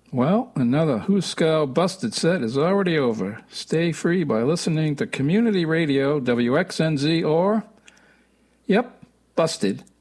Well, another Huskow Busted set is already over. Stay free by listening to Community Radio, WXNZ, or, yep, Busted.